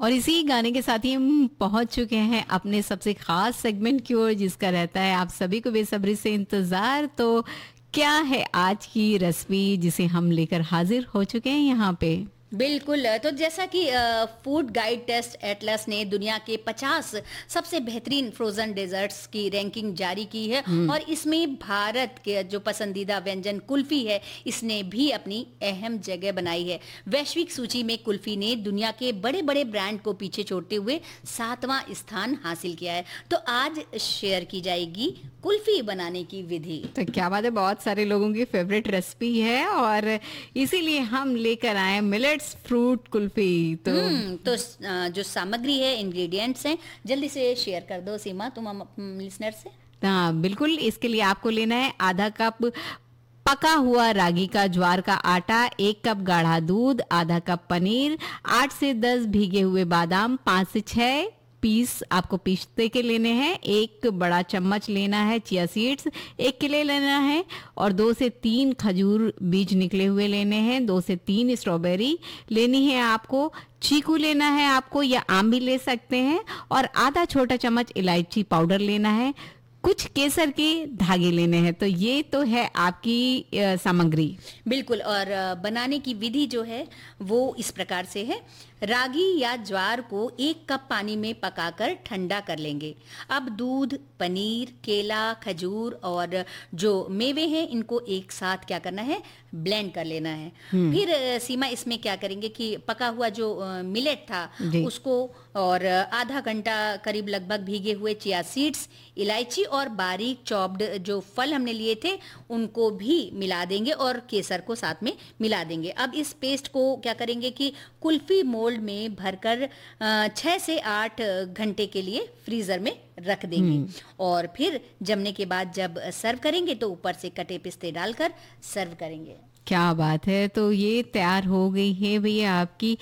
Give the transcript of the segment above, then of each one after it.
और इसी गाने के साथ ही हम पहुंच चुके हैं अपने सबसे खास सेगमेंट की ओर, जिसका रहता है आप सभी को बेसब्री से इंतजार। तो क्या है आज की रेसिपी जिसे हम लेकर हाजिर हो चुके हैं यहाँ पे? बिल्कुल। तो जैसा कि फूड गाइड टेस्ट एटलस ने दुनिया के 50 सबसे बेहतरीन फ्रोजन डेजर्ट्स की रैंकिंग जारी की है और इसमें भारत के जो पसंदीदा व्यंजन कुल्फी है, इसने भी अपनी अहम जगह बनाई है। वैश्विक सूची में कुल्फी ने दुनिया के बड़े बड़े ब्रांड को पीछे छोड़ते हुए 7वां स्थान हासिल किया है। तो आज शेयर की जाएगी कुल्फी बनाने की विधि। तो क्या बात है, बहुत सारे लोगों की फेवरेट रेसिपी है और इसीलिए हम लेकर आए मिलेट्स फ्रूट कुल्फी। तो जो सामग्री है, इंग्रेडिएंट्स हैं, जल्दी से शेयर कर दो सीमा, तुम हम लिसनर से। हाँ बिल्कुल, इसके लिए आपको लेना है आधा कप पका हुआ रागी का ज्वार का आटा, 1 कप गाढ़ा दूध, आधा कप पनीर, 8 से 10 भीगे हुए बादाम, 5 से 6 पीस आपको पीसते के लेने हैं, 1 बड़ा चम्मच लेना है चिया सीड्स, 1 किलो लेना है और 2 से 3 खजूर बीज निकले हुए लेने हैं, 2 से 3 स्ट्रॉबेरी लेनी है आपको, चीकू लेना है आपको या आम भी ले सकते हैं और आधा छोटा चम्मच इलायची पाउडर लेना है, कुछ केसर के धागे लेने हैं। तो ये तो है आपकी सामग्री। बिल्कुल। और बनाने की विधि जो है वो इस प्रकार से है। रागी या ज्वार को 1 कप पानी में पकाकर ठंडा कर लेंगे। अब दूध, पनीर, केला, खजूर और जो मेवे हैं, इनको एक साथ क्या करना है, ब्लेंड कर लेना है। फिर सीमा इसमें क्या करेंगे कि पका हुआ जो मिलेट था उसको और आधा घंटा करीब लगभग भीगे हुए चिया सीड्स, इलायची और बारीक चॉप्ड जो फल हमने लिए थे उनको भी मिला देंगे और केसर को साथ में मिला देंगे। अब इस पेस्ट को क्या करेंगे कि कुल्फी मोल्ड में भरकर 6 से 8 घंटे के लिए फ्रीजर में रख देंगे और फिर जमने के बाद जब सर्व करेंगे तो ऊपर से कटे पिस्ते डालकर सर्व करेंगे। क्या बात है, तो ये तैयार हो गई है भैया आपकी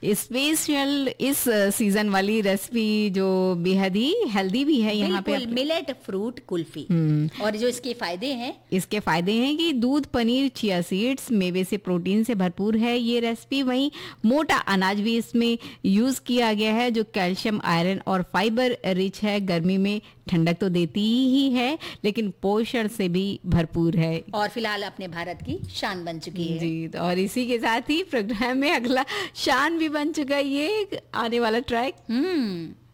स्पेशल इस सीजन वाली रेसिपी, जो बेहद ही हेल्दी भी है यहाँ पे, मिलेट फ्रूट कुल्फी। और जो इसके फायदे हैं, इसके फायदे हैं कि दूध, पनीर, चिया सीड्स, मेवे से प्रोटीन से भरपूर है ये रेसिपी। वहीं मोटा अनाज भी इसमें यूज किया गया है जो कैल्शियम, आयरन और फाइबर रिच है। गर्मी में ठंडक तो देती ही है लेकिन पोषण से भी भरपूर है और फिलहाल अपने भारत की शान बन चुकी है जी। और इसी के साथ ही प्रोग्राम में अगला शान भी बन चुका है ये आने वाला ट्रैक।